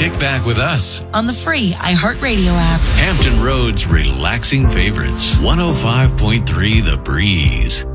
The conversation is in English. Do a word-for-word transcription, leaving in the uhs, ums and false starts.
kick back with us on the free iHeartRadio app. Hampton Roads relaxing favorites. one oh five point three The Breeze.